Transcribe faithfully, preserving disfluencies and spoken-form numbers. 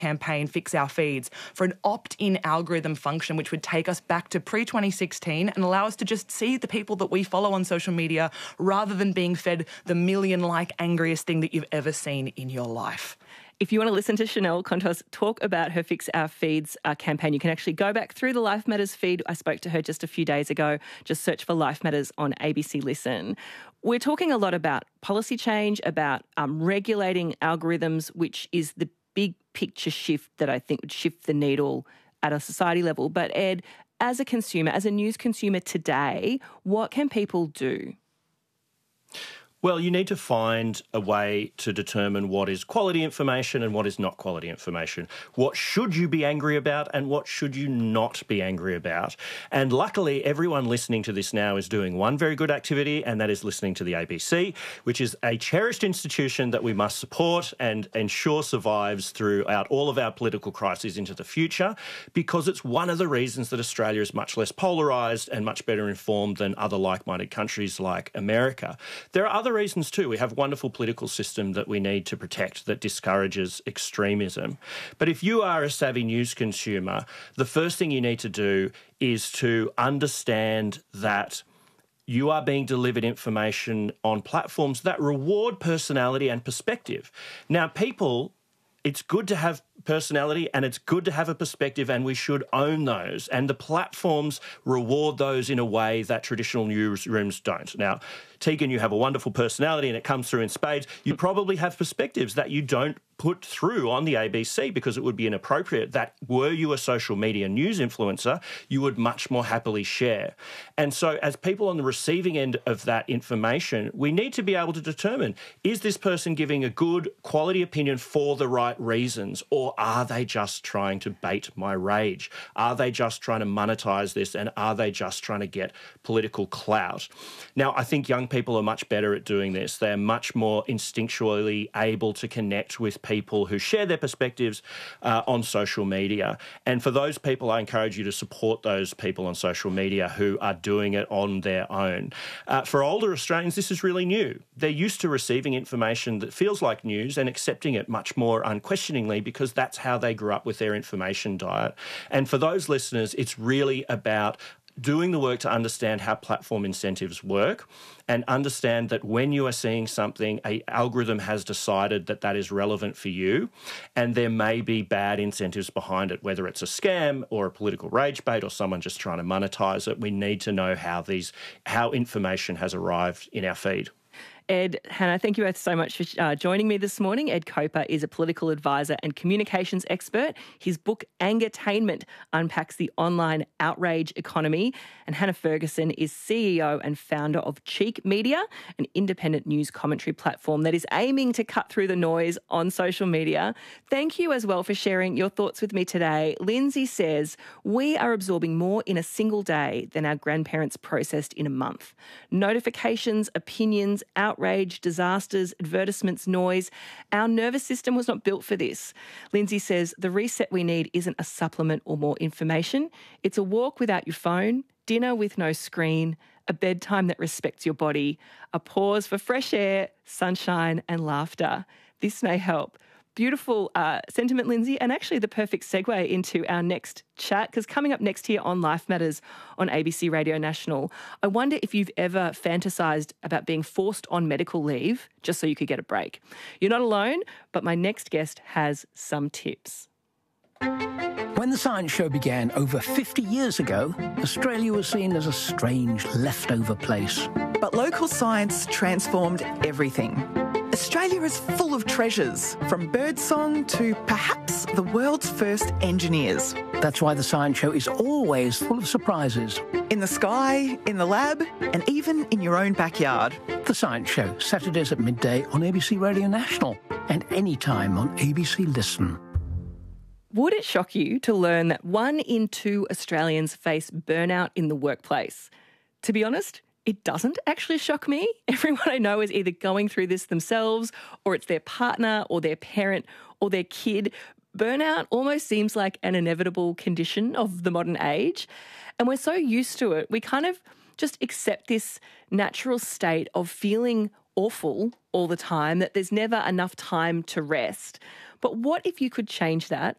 campaign, Fix Our Feeds, for an opt-in algorithm function which would take us back to pre twenty sixteen and allow us to just see the people that we follow on social media rather than being fed the million-like angriest thing that you've ever seen in your life. If you want to listen to Chanel Contos talk about her Fix Our Feeds uh, campaign, you can actually go back through the Life Matters feed. I spoke to her just a few days ago. Just search for Life Matters on A B C Listen. We're talking a lot about policy change, about um, regulating algorithms, which is the big picture shift that I think would shift the needle at a society level. But Ed, as a consumer, as a news consumer today, what can people do? Well, you need to find a way to determine what is quality information and what is not quality information. What should you be angry about and what should you not be angry about? And luckily, everyone listening to this now is doing one very good activity, and that is listening to the A B C, which is a cherished institution that we must support and ensure survives throughout all of our political crises into the future, because it's one of the reasons that Australia is much less polarised and much better informed than other like-minded countries like America. There are other reasons too. We have a wonderful political system that we need to protect that discourages extremism. But if you are a savvy news consumer, the first thing you need to do is to understand that you are being delivered information on platforms that reward personality and perspective. Now, people, it's good to have personality and it's good to have a perspective, and we should own those. And the platforms reward those in a way that traditional newsrooms don't. Now, Tegan, you have a wonderful personality and it comes through in spades. You probably have perspectives that you don't put through on the A B C because it would be inappropriate, that were you a social media news influencer, you would much more happily share. And so as people on the receiving end of that information, we need to be able to determine, is this person giving a good quality opinion for the right reasons, or are they just trying to bait my rage? Are they just trying to monetize this, and are they just trying to get political clout? Now, I think young people are much better at doing this. They're much more instinctually able to connect with people people who share their perspectives uh, on social media. And for those people, I encourage you to support those people on social media who are doing it on their own. Uh, for older Australians, this is really new. They're used to receiving information that feels like news and accepting it much more unquestioningly because that's how they grew up with their information diet. And for those listeners, it's really about doing the work to understand how platform incentives work and understand that when you are seeing something, an algorithm has decided that that is relevant for you, and there may be bad incentives behind it, whether it's a scam or a political rage bait or someone just trying to monetize it. We need to know how these, how information has arrived in our feed. Ed, Hannah, thank you both so much for uh, joining me this morning. Ed Koper is a political advisor and communications expert. His book, Angertainment, unpacks the online outrage economy. And Hannah Ferguson is C E O and founder of Cheek Media, an independent news commentary platform that is aiming to cut through the noise on social media. Thank you as well for sharing your thoughts with me today. Lindsay says, we are absorbing more in a single day than our grandparents processed in a month. Notifications, opinions, outrage, Outrage, disasters, advertisements, noise. Our nervous system was not built for this. Lindsay says the reset we need isn't a supplement or more information. It's a walk without your phone, dinner with no screen, a bedtime that respects your body, a pause for fresh air, sunshine and laughter. This may help. Beautiful uh, sentiment, Lindsay, and actually the perfect segue into our next chat, because coming up next here on Life Matters on A B C Radio National, I wonder if you've ever fantasised about being forced on medical leave just so you could get a break. You're not alone, but my next guest has some tips. When the science show began over fifty years ago, Australia was seen as a strange leftover place. But local science transformed everything. Australia is full of treasures, from birdsong to perhaps the world's first engineers. That's why the science show is always full of surprises. In the sky, in the lab, and even in your own backyard. The Science Show, Saturdays at midday on A B C Radio National and anytime on A B C Listen. Would it shock you to learn that one in two Australians face burnout in the workplace? To be honest, it doesn't actually shock me. Everyone I know is either going through this themselves, or it's their partner or their parent or their kid. Burnout almost seems like an inevitable condition of the modern age. And we're so used to it, we kind of just accept this natural state of feeling awful all the time, that there's never enough time to rest. But what if you could change that